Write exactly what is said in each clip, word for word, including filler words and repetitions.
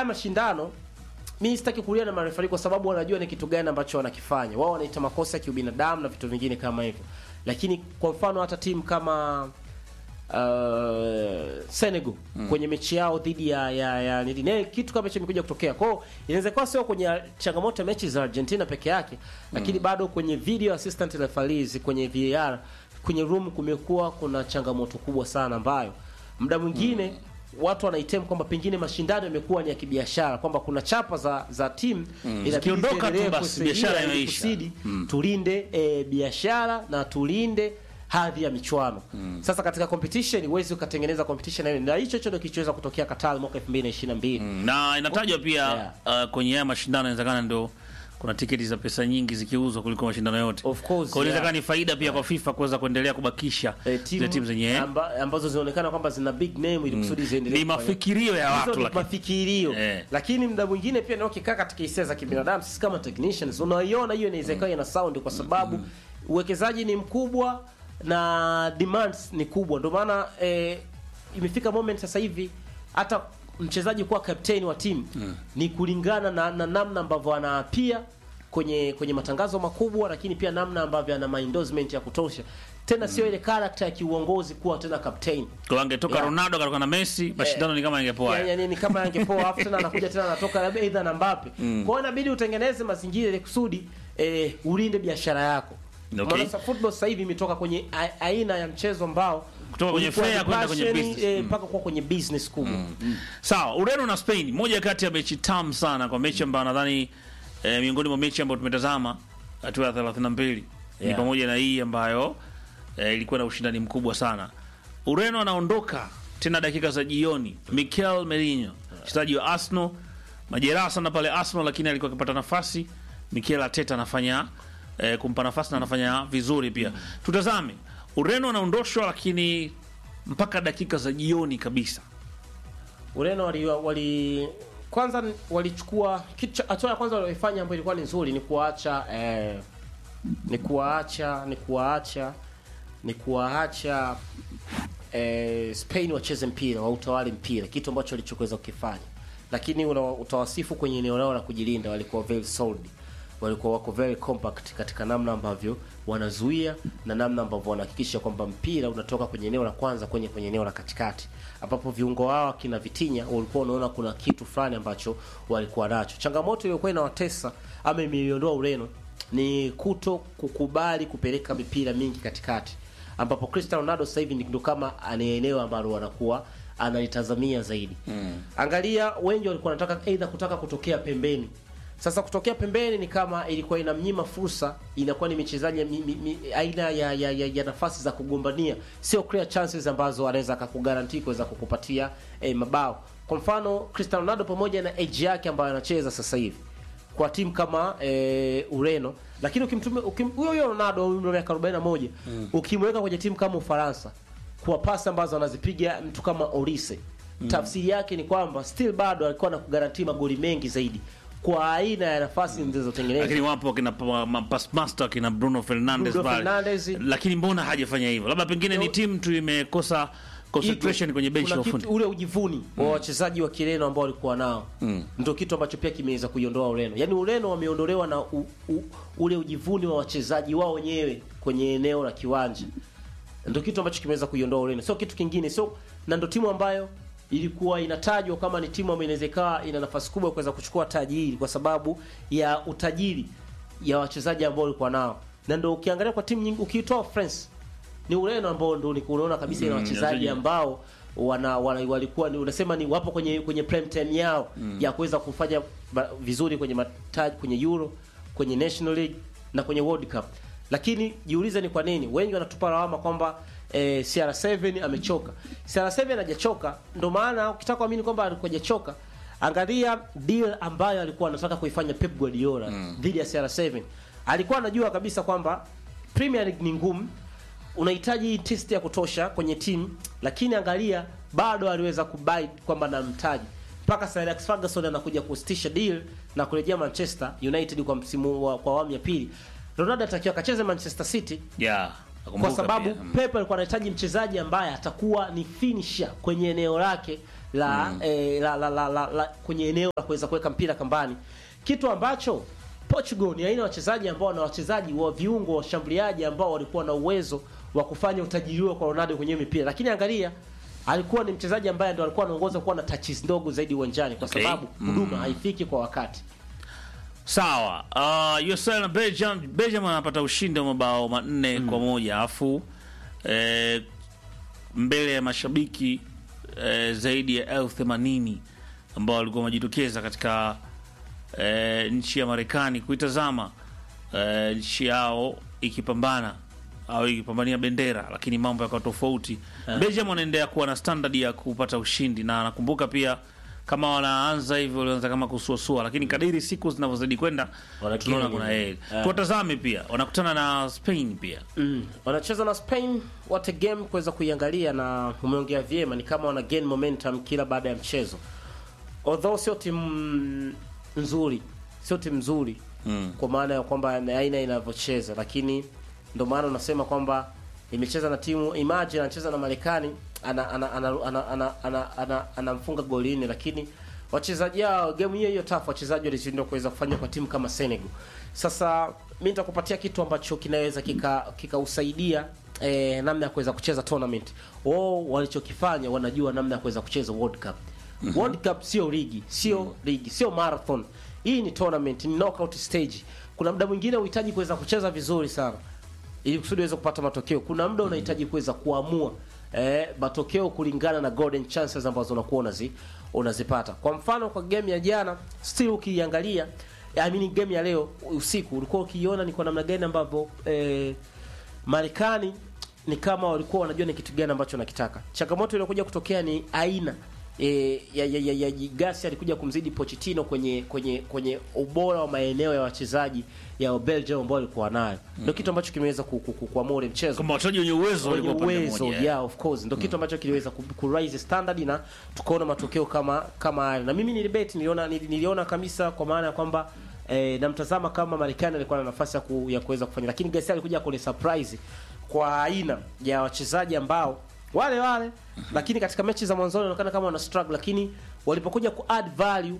mashindano mimi sitaki kulia na marefari kwa sababu wanajua ni kitu gani ambacho wanakifanya. Wao wanaita makosa ya kiubinadamu na vitu vingine kama hivyo. Lakini kwa mfano hata timu kama uh, Senegal mm. kwenye mechi yao dhidi ya ya, ya nini kitu kama hicho kimekuja kutokea. Kwa hiyo inaweza kuwa sio kwenye changamoto ya mechi za Argentina peke yake, lakini mm. bado kwenye video assistant referees, kwenye V A R, kwenye room kumekuwa kuna changamoto kubwa sana ambayo muda mwingine mm. watu wanaitem kwamba pengine mashindano yamekuwa ni ya kibiashara, kwamba kuna chapa za za timu mm. ikiondoka tu basi biashara inaisha. Mm. Tulinde e, biashara na tulinde hadhi ya michuano. Mm. Sasa katika competition uwezi ukatengeneza competition hiyo, na hicho hicho ndio kilichoweza kutokea Qatar mwaka elfu mbili na ishirini na mbili. Mm. Na inatajwa pia yeah. uh, kwenye haya mashindano inawezekana ndio kuna tiketi za pesa nyingi zikiuzwa kuliko mashindano yote. Of course. Kwa hiyo yeah. ni faida pia yeah. kwa FIFA kuweza kuendelea kubakisha e, zile timu zenye amba, ambazo zinaonekana kwamba zina big name ili kusudi mm. ziendelee. Ni mafikirio ya watu lakini mafikirio. Yeah. Lakini muda mwingine pia ndio kikaa katika hisia za kibinadamu, sisi kama technicians unaiona hiyo inaweza ikawa ina sound kwa sababu mm. uwekezaji ni mkubwa na demands ni kubwa. Ndio maana eh, imefika moment sasa hivi hata mchezaji kuwa captain wa timu mm. ni kulingana na, na namna ambavyo anaapia kwenye kwenye matangazo makubwa, lakini pia namna ambavyo ana endorsement ya kutosha. Tena mm. sio ile character ya kiuongozi kuwa tena captain. Kwa angetoka yeah. Ronaldo akatoka na Messi, mashindano yeah. ni kama yangepoa. Yeah, yani ni kama yangepoa afu tena anakuja tena anatoka labda either na Mbappe. Mm. Kwa hiyo inabidi utengeneze mazingira ili kusudi eh, ulinde biashara yako. Okay. Maana football sasa hivi imetoka kwenye aina ya mchezo ambao kutoka kwenye fair kwenda kwenye business eh, mpaka mm. kwa kwenye business kubwa. Mm. Mm. Sawa, Ureno na Spain, moja kati ya mechi tamu sana, kwa mechi ambayo nadhani eh, miongoni mwa mechi ambayo tumetazama hatua ya thelathini na mbili yeah. ni pamoja na hii ambayo eh, ilikuwa na ushindani mkubwa sana. Ureno anaondoka tena dakika za jioni. Mikel Merino, mchezaji wa Arsenal, majeraha sana pale Arsenal, lakini alikuwa akipata nafasi. Mikel Arteta anafanya eh, kumpa nafasi na anafanya vizuri pia. Mm. Tutazame Ureno anaondoshwa, lakini mpaka dakika za jioni kabisa Ureno wali, wali kwanza walichukua kitu hatua ya kwanza walifanya ambayo ilikuwa ni nzuri, ni kuacha eh, ni kuacha ni kuacha ni kuacha eh, Spain wacheze mpira, wa utawali mpira, kitu ambacho walichoweza kukifanya. Lakini utawasifu kwenye eneo lao la kujilinda, walikuwa very solid, walikuwa wako very compact katika namna ambavyo wanazuia na namna ambavyo wanahakikisha kwamba mpira unatoka kwenye eneo la kwanza kwenye kwenye eneo la katikati, ambapo viungo wao kina Vitinha walikuwa unaona kuna kitu fulani ambacho walikuwa nacho. Changamoto iliyokuwa inawatesa ama imeiondoa Ureno ni kuto kukubali kupeleka mipira mingi katikati, ambapo Cristiano Ronaldo sasa hivi ndio kama anaeneo ambalo wanakuwa analitazamia zaidi. Mm. Angalia wengi walikuwa wanataka either kutaka kutokea pembeni. Sasa kutokea pembeni ni kama ilikuwa inamnyima fursa, inakuwa ni michezaji aina ya, ya, ya, ya nafasi za kugombania, sio clear chances ambazo anaweza akakugarantii kuweza kukupatia eh, mabao. Kwa mfano Cristiano Ronaldo pamoja na age yake ambayo anacheza sasa hivi kwa timu kama eh, Ureno, lakini ukimtumia huyo huyo Ronaldo umri wa miaka arobaini na moja mm. ukimweka kwenye timu kama Ufaransa kwa pasi ambazo anazipiga mtu kama Olise mm. tafsiri yake ni kwamba still bado alikuwa anakugarantii magoli mengi zaidi kwa aina ya nafasi mm. zilizotengenezwa. Lakini wapo kina pass master kina Bruno Fernandes pale, lakini mbona hajafanya hivyo? Labda pengine ni timu tu imekosa concentration Ito, kwenye bench la ufundi. Ule ujivuni mm. wa wachezaji wa Kireno ambao walikuwa nao mm. ndio kitu ambacho pia kimeweza kuiondoa Ureno. Yaani Ureno wameondolewa na u, u, ule ujivuni wa wachezaji wao wenyewe kwenye eneo la kiwanja. Ndio kitu ambacho kimeweza kuiondoa Ureno. Sio kitu kingine. Sio, na ndio timu ambayo ilikuwa inatajwa kama ni timu ambayo inaweza ikawa ina nafasi kubwa kuweza kuchukua taji hili kwa sababu ya utajiri ya wachezaji ambao walikuwa nao. Na ndio ukiangalia kwa timu nyingi ukitoa France ni Ureno ambao ndio unaona kabisa ina wachezaji ambao wana, wana walikuwa ni unasema ni wapo kwenye kwenye prime time yao mm. ya kuweza kufanya vizuri kwenye mataji, kwenye Euro, kwenye National League na kwenye World Cup. Lakini jiulize ni kwa nini wengi wanatupa lawama kwamba eh, C R seven amechoka. C R seven hajachoka, ndio maana ukitaka kuamini kwamba alikuwa hajachoka, angalia deal ambayo alikuwa anataka kuifanya Pep Guardiola mm. dhidi ya C R seven. Alikuwa anajua kabisa kwamba Premier League ni ngumu, unahitaji test ya kutosha kwenye timu, lakini angalia bado aliweza kubai kwamba na mtaji mpaka Sir Alex Ferguson anakuja kusitisha deal na kurejea Manchester United kwa msimu wa kwa awamu ya pili. Ronaldo atakiwa akacheze Manchester City. Yeah. Kwa sababu Pep alikuwa anahitaji mchezaji ambaye atakuwa ni finisher kwenye eneo lake la, mm. eh, la, la, la, la, la kwenye eneo la kuweza kuweka mpira kambani, kitu ambacho Portugal ni aina ya wachezaji ambao na wachezaji wa viungo washambuliaji ambao walikuwa na uwezo wa kufanya utajiri kwa Ronaldo kwenye mipira, lakini angalia alikuwa ni mchezaji ambaye ndo alikuwa anaongoza kuwa na touches ndogo zaidi uwanjani kwa Okay. sababu huduma Mm. haifiki kwa wakati. Sawa. Uh, U S A na Belgium, Belgium anapata ushindi wa mabao manne mm. kwa moja afu eh, mbele ya mashabiki eh, zaidi ya elfu themanini ambao walikuwa wamejitokeza katika eh, nchi ya Marekani kuitazama eh, nchi yao ikipambana au ikipambania bendera, lakini mambo yakawa tofauti. Yeah. Belgium wanaendelea kuwa na standard ya kupata ushindi, na nakumbuka pia kama wanaanza hivyo walianza kama kusuasua, lakini kadiri siku zinavyozidi kwenda tunaona kuna yeye. Yeah. Tuwatazame pia wanakutana na Spain pia. Mm. Wanacheza na Spain, what a game kuweza kuiangalia, na umeongea vyema, ni kama wana gain momentum kila baada ya mchezo. Although sio timu nzuri, sio timu nzuri Mm. kwa maana ya kwamba aina inavyocheza, lakini ndio maana unasema kwamba imecheza na timu, imagine anacheza na Marekani, ana ana ana ana ana ana, ana, anamfunga goli nne, lakini wachezaji hao game hiyo hiyo tough, wachezaji walishindwa kuweza kufanya kwa timu kama Senegal. Sasa mimi nitakupatia kitu ambacho kinaweza kika kikausaidia eh, namna ya kuweza kucheza tournament. Wao walichokifanya, wanajua namna ya kuweza kucheza World Cup. Mm-hmm. World Cup sio ligi, sio mm-hmm. ligi, sio marathon. Hii ni tournament, ni knockout stage. Kuna muda mwingine unahitaji kuweza kucheza vizuri sana ili kusudi uweze kupata matokeo. Kuna muda unahitaji kuweza kuamua eh, matokeo kulingana na golden chances ambazo unakuwa unazi unazipata. Kwa mfano kwa game ya jana, still ukiangalia, I mean game ya leo usiku, ulikuwa ukiona ni kwa namna gani ambavyo eh, Marekani ni kama walikuwa wanajua ni kitu gani ambacho nakitaka. Changamoto iliyokuja kutokea ni aina E, ya ya ya, ya Gasi alikuja kumzidi Pochettino kwenye kwenye kwenye ubora wa maeneo ya wachezaji ya Belgium ambao walikuwa nayo. Ndio mm. kitu ambacho kimeweza kuamua ule mchezo. Kama wachezaji wenye uwezo walikuwa pande moja. Yeah, yeah, of course. Ndio mm. kitu ambacho kiliweza ku raise standard na tukaona matokeo kama kama haya. Na mimi nilibet, niliona niliona kabisa kwa maana ya kwamba eh, namtazama kama Marekani alikuwa na nafasi ya ku, ya kuweza kufanya, lakini Gasi alikuja kule surprise kwa aina ya wachezaji ambao wale wale mm-hmm. lakini katika mechi za mwanzo inaonekana kama wana struggle, lakini walipokuja ku add value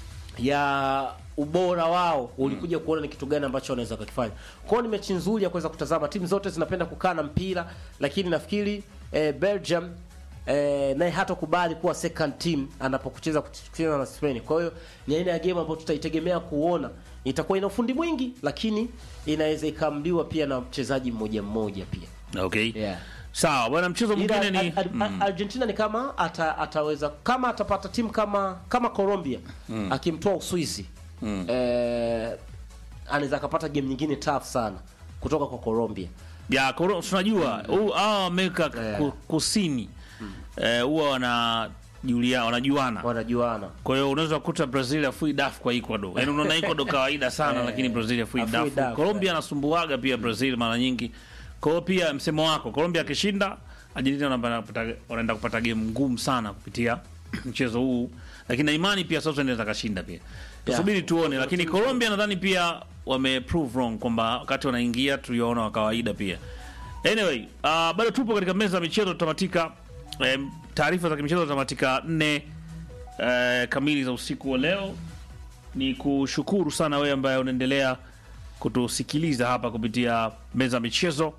ya ubora wao ulikuja mm. kuona ni kitu gani ambacho wanaweza kukifanya. Kwa hiyo ni mechi nzuri ya kuweza kutazama. Timu zote zinapenda kukaa na mpira, lakini nafikiri eh, Belgium eh, naye hata kubali kuwa second team anapokucheza kucheza na Spain. Kwa hiyo ni aina ya game ambayo tutaitegemea kuona. Itakuwa ina ufundi mwingi, lakini inaweza ikamliwa pia na mchezaji mmoja mmoja pia. Okay. Yeah. Sawa, bwana, mchezo mwingine ni al, al, mm. Argentina ni kama ata, ataweza kama atapata timu kama kama Colombia mm. akimtoa Uswisi mm. eh, anaweza akapata game nyingine tough sana kutoka kwa Colombia. Ya, tunajua huu hao Amerika Kusini eh huwa wana Julia wanajuana. Wanajuana. Kwa hiyo unaweza kukuta Brazil afui dafu kwa Ecuador. Yaani unaona Ecuador kawaida sana lakini Brazil afui dafu. Colombia anasumbuaga pia Brazil mara nyingi. Kwa hiyo pia msemo wako Colombia akishinda, Argentina wanaenda kupata game ngumu sana kupitia mchezo huu. Lakini na imani pia sasa inaweza kashinda pia. Tusubiri yeah. tuone, lakini Colombia nadhani pia wame prove wrong kwamba wakati wanaingia tuliona wa kawaida pia. Anyway, uh, bado tupo katika meza ya michezo tutamatika eh, taarifa za michezo tutamatika nne eh, kamili za usiku wa leo. Ni kushukuru sana wewe ambaye unaendelea kutusikiliza hapa kupitia meza ya michezo.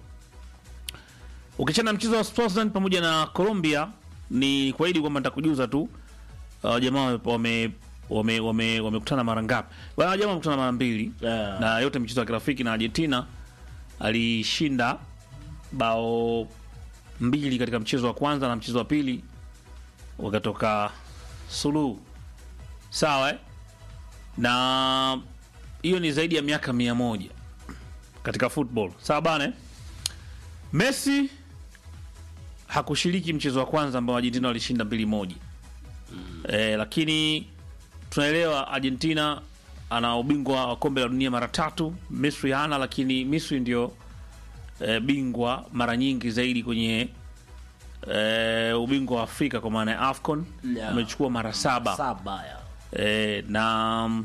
Ukichana mchezo wa Swaziland pamoja na Colombia, ni kwaidi kwamba nitakujuza tu uh, jamaa wame wame wame wamekutana mara ngapi. Wao jamaa wamekutana mara mbili yeah. na yote michezo ya kirafiki, na Argentina alishinda bao mbili katika mchezo wa kwanza na mchezo wa pili wakatoka suluhu. Sawa eh? Na hiyo ni zaidi ya miaka mia moja katika football. Sawa bana. Messi hakushiriki mchezo wa kwanza ambao Argentina walishinda mbili moja. Mm. Eh, lakini tunaelewa Argentina ana ubingwa wa kombe la dunia mara tatu, Misri hana, lakini Misri ndio e, bingwa mara nyingi zaidi kwenye e, ubingwa wa Afrika kwa maana ya AFCON. Yeah. Amechukua mara saba. Saba ya. E, na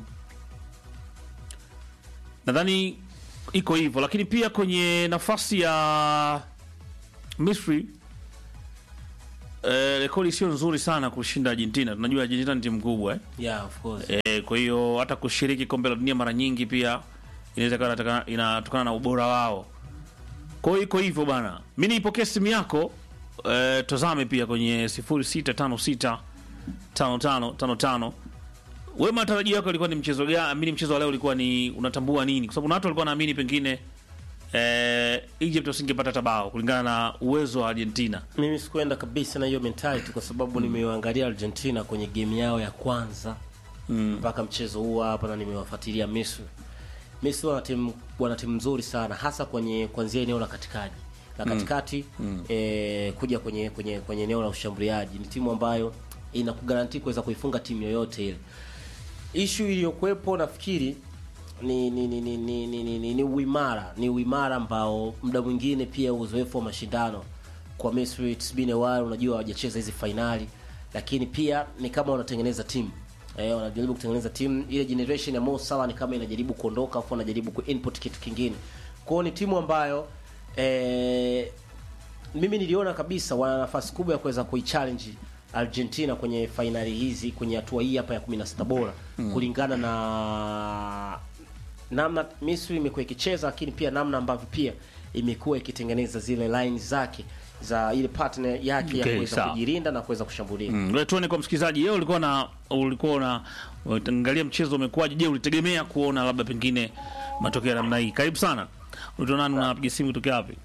nadhani iko hivyo, lakini pia kwenye nafasi ya Misri eh, rekodi sio nzuri sana kushinda Argentina. Tunajua Argentina ni timu kubwa eh. Yeah, of course. Eh, kwa hiyo hata kushiriki kombe la dunia mara nyingi pia inaweza kuwa inatokana- inatokana na ubora wao. Kwa hiyo iko hivyo bana. Mimi nipokee simu yako eh, tazame pia kwenye sifuri sita tano sita tano tano tano tano. Wewe matarajio yako ilikuwa ni mchezo gani? Mimi mchezo wa leo ulikuwa ni unatambua nini? Kwa sababu kuna watu walikuwa naamini pengine eh, Egypt wasingepata tabao kulingana na uwezo wa Argentina. Mimi sikuenda kabisa na hiyo mentality kwa sababu nimewaangalia Argentina kwenye game yao ya kwanza mpaka mchezo huu hapa, na nimewafuatilia Misri. Misri wana timu wana timu nzuri sana, hasa kwenye kuanzia eneo la katikati la katikati eh, kuja kwenye kwenye kwenye eneo la ushambuliaji. Ni timu ambayo inakugaranti kuweza kuifunga timu yoyote ile. Issue iliyokuwepo nafikiri ni ni ni ni ni ni, ni, ni, ni uimara ni uimara ambao muda mwingine pia uzoefu wa mashindano kwa Misri, it's been a while, unajua hawajacheza hizi finali, lakini pia ni kama wanatengeneza timu eh, wanajaribu kutengeneza timu. Ile generation ya Mo Salah ni kama inajaribu kuondoka, afu wanajaribu ku input kitu kingine. Kwa hiyo ni timu ambayo eh, mimi niliona kabisa wana nafasi kubwa ya kuweza kuichallenge Argentina kwenye finali hizi, kwenye hatua hii hapa ya kumi na sita bora mm. kulingana na namna Misri imekuwa ikicheza, lakini pia namna ambavyo pia imekuwa ikitengeneza zile lines zake za ile partner yake Okay, ya kuweza sawa. kujilinda na kuweza kushambulia. Mm. Wewe tuone kwa msikilizaji, yeye ulikuwa na ulikuwa na unaangalia mchezo umekuwaje? Je, ulitegemea kuona labda pengine matokeo ya namna hii? Karibu sana. Unaitwa nani, unapiga simu kutoka wapi?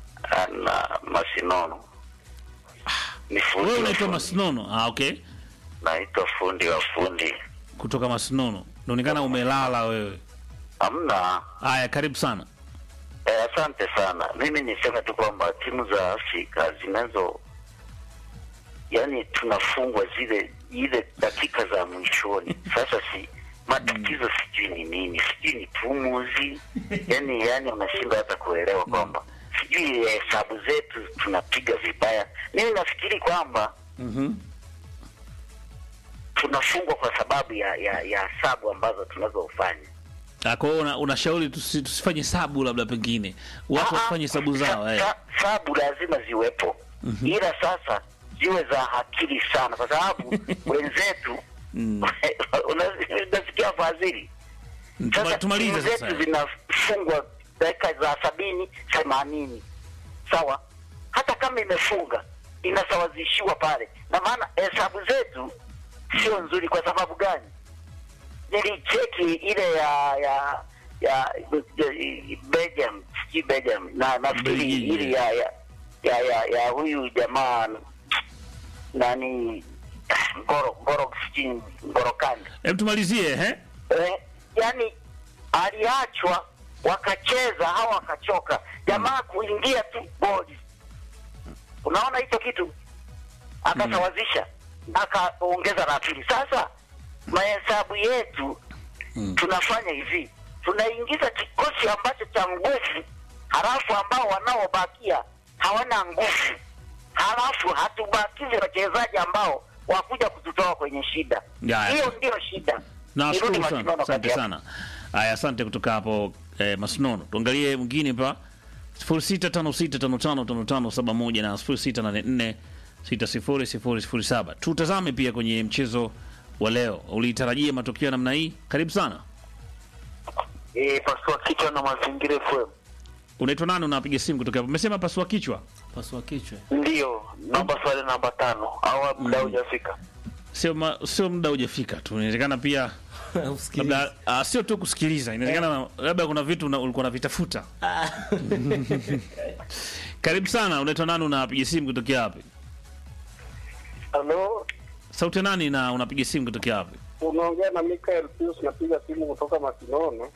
na Masinono. Ni fundi. Wewe wa unaitwa fundi. Masinono. Ah, okay. Naitwa fundi wa fundi. Kutoka Masinono. Inaonekana umelala wewe. Hamna. Haya, karibu sana. Eh, asante sana. Mimi niseme tu kwamba timu za Afrika zinazo, yani tunafungwa zile ile dakika za mwishoni. Sasa si matatizo sijui ni nini, sijui ni pumuzi. Yani yani unashinda hata kuelewa kwamba sijui hesabu zetu tunapiga vibaya. Mimi nafikiri kwamba Mhm. tunafungwa kwa sababu ya ya ya hesabu ambazo tunazofanya. Ah, kwa hiyo una- unashauri tusi, tusifanye hesabu labda pengine. Watu wasifanye hesabu zao Sa- eh. sa- Hesabu lazima ziwepo. Ila sasa ziwe za akili sana, kwa sababu wenzetu una- unasikia fadhili. Tuma- Sasa Tumalize timu sasa. zetu zinafungwa dakika za sabini themanini, sawa. Hata kama imefunga inasawazishiwa pale, na maana hesabu zetu sio nzuri. Kwa sababu gani? Nilicheki ile ya ya ya Belgium, sijui Belgium, na nafikiri Belgiji, ile ya ya ya ya ya huyu jamaa nani, Ngoro Ngoro sijui Ngoro Kante. Hem, tumalizie eh? Eh, yani aliachwa wakacheza au wakachoka jamaa kuingia tu bodi, unaona hicho kitu akasawazisha akaongeza la pili. Sasa mahesabu yetu tunafanya hivi, tunaingiza kikosi ambacho cha nguvu, halafu ambao wanaobakia hawana nguvu, halafu hatubakizi wachezaji ambao wakuja kututoa kwenye shida. Ya, ya. Hiyo ndio shida. Nashukuru Nirudi sana. Masinono Asante kati sana. Haya, asante kutoka hapo eh, Masinono. Tuangalie mwingine hapa. sifuri sita tano sita tano tano tano tano saba moja na sifuri sita nane nne sita sifuri sifuri sifuri saba. Tutazame pia kwenye mchezo wa leo. Ulitarajia matokeo ya namna hii? Karibu sana. Eh, pasua kichwa na mazingira F M. Unaitwa nani, unapiga simu kutoka hapo? Umesema pasua kichwa? Pasua kichwa. Ndio, namba swali namba tano au muda hujafika. Sio ma, sio muda hujafika tu. Inawezekana pia Usikilize. labda uh, sio tu kusikiliza. Inawezekana labda kuna vitu una- ulikuwa unavitafuta. Karibu sana. Unaitwa nani, unapiga simu kutoka wapi? Halo, Sauti ya nani na unapiga simu kutoka wapi? unaongea na Michael Pius, napiga simu kutoka Masinono.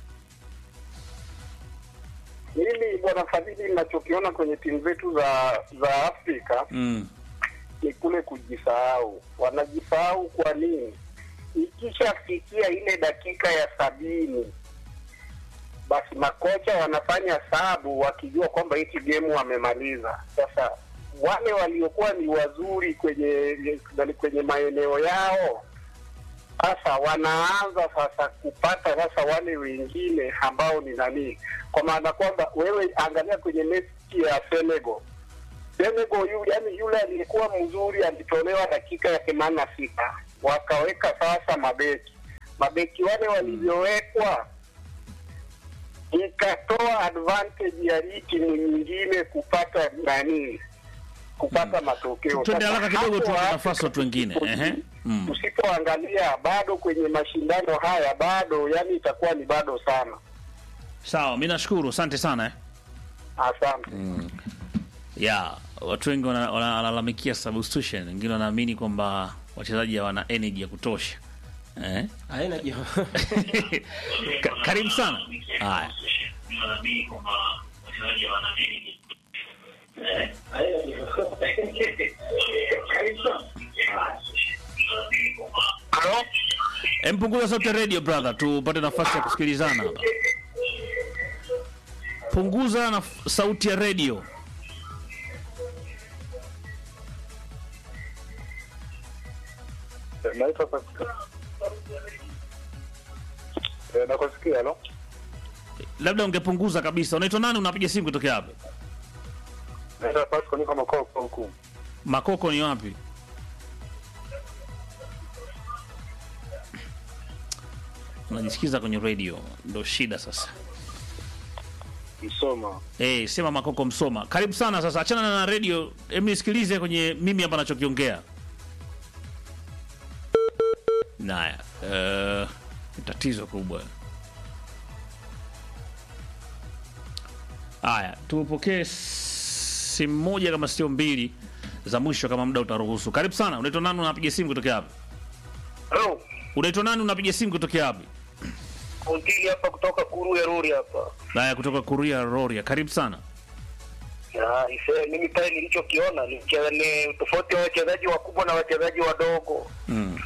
Mimi bwana Fadhili, ninachokiona kwenye timu zetu za za Afrika Mm. ni kule kujisahau. Wanajisahau kwa nini? Ikishafikia ile dakika ya sabini, basi makocha wanafanya sabu wakijua kwamba hiki game wamemaliza. Sasa wale waliokuwa ni wazuri kwenye kwenye maeneo yao sasa wanaanza sasa kupata sasa wale wengine ambao ni nani, kwa maana kwamba wewe angalia kwenye mechi ya Senegal, Senegal yule, yani yule aliyekuwa mzuri alitolewa dakika ya themanini na sita, wakaweka sasa mabeki. Mabeki wale walivyowekwa ikatoa advantage ya hii timu nyingine kupata nani, kupata matokeo. Twende haraka kidogo tu Hapo nafasi watu wengine. Ehe. Mm. Tusipoangalia bado kwenye mashindano haya bado, yani itakuwa ni bado sana. Sawa, mimi nashukuru. Asante sana eh. Asante. Yeah, watu wengi wana- wana- wanalalamikia substitution, wengine wanaamini kwamba wachezaji hawana energy ya kutosha. Eh? Haina jibu. Ka- Karibu sana. Haya. Halo? Empunguza sauti ya radio brother, tupate nafasi ya kusikilizana hapa. Punguza na sauti ya radio. Naitwa Pascal. Eh, nakusikia no? Labda ungepunguza kabisa. Unaitwa nani, unapiga simu kutoka wapi? Naitwa Pascal, niko Makoko huku. Makoko ni wapi? Unajisikiza kwenye radio, ndo shida sasa. Msoma. Eh, sema Makoko Msoma. Karibu sana sasa. Achana na radio. Hebu nisikilize kwenye mimi hapa nachokiongea. Naya. Eh, uh, tatizo kubwa. Haya, tupokee simu moja kama sio mbili za mwisho kama muda utaruhusu. Karibu sana. Unaitwa nani, unapiga simu kutoka wapi? Hello. Unaitwa nani, unapiga simu kutoka wapi? Kontili hapa kutoka Kuru ya Ruri hapa. Haya, kutoka Kuria Roria. Karibu sana. Ya, ise, mimi pale nilichokiona ni mche- ni tofauti wa wachezaji wakubwa na wachezaji wadogo. Mm.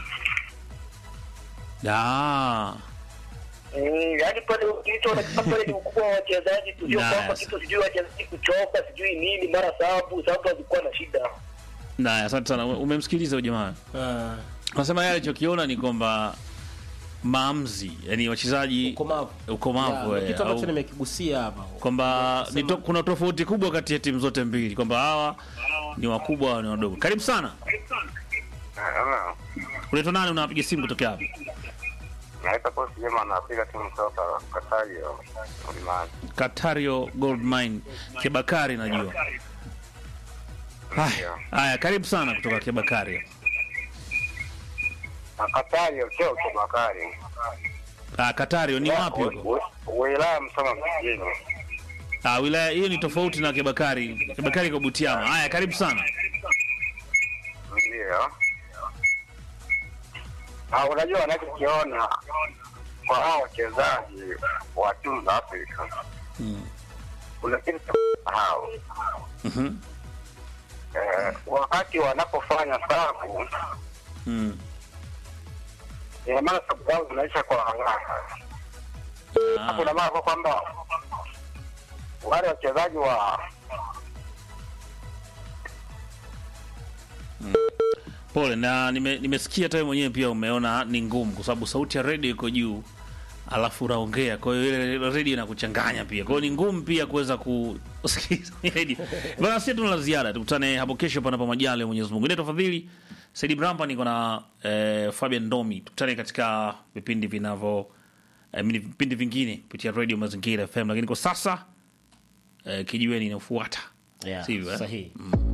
Ah. Mm, yaani pale kilichoona pale ni ukubwa wa wachezaji, sio Nice. kwamba kitu sijui wachezaji kuchoka, sijui nini, mara sababu sababu hazikuwa na shida. Na asante sana. Umemsikiliza huyo jamaa? Ah, Nasema yeye alichokiona ni kwamba maamuzi, yani wachezaji ukomavu. ukomavu Yeah, eh, kitu ambacho au nimekigusia hapa. kwamba ni to, kuna tofauti kubwa kati ya timu zote mbili, kwamba hawa ni wakubwa, hawa ni wadogo. Karibu sana. Ah, Unaitwa nani, unapiga simu kutoka wapi? naita Kosi Jema, anapiga timu kutoka Katari ya Mlimani. Katario Gold Mine Kebakari najua. Haya, haya, karibu sana kutoka Kebakari. Na Katari ya Cheo Kebakari. Ah, Katario ni wapi huko? Wilaya Msoma mjini. Ah, wilaya hiyo ni tofauti na Kebakari. Kebakari kwa Butiama. Haya, karibu sana. Ndio. Ah, unajua wanachokiona kwa hao wachezaji wa timu za Afrika. Mm. Kuna kitu cha kusahau. Mhm. Eh, wakati wanapofanya sabu, Mm. ina maana sabu zao zinaisha kwa haraka. Hapo Ah. ina maana kwamba wale wachezaji wa Pole, na nime- nimesikia hata wewe mwenyewe pia umeona ni ngumu kwa sababu sauti ya radio iko juu alafu unaongea, kwa hiyo ile radio inakuchanganya pia, kwa hiyo ni ngumu pia kuweza kusikiliza radio. Bana, sisi tuna la ziada, tukutane hapo kesho panapo majaliwa ya Mwenyezi Mungu. Ndio tafadhali Saidi Brampa, niko na eh, Fabian Domi, tukutane katika vipindi vinavyo eh, vipindi vingine kupitia Radio Mazingira F M, lakini kwa sasa eh, kijiweni inafuata. Yeah, Sivyo, eh? sahihi. Mm.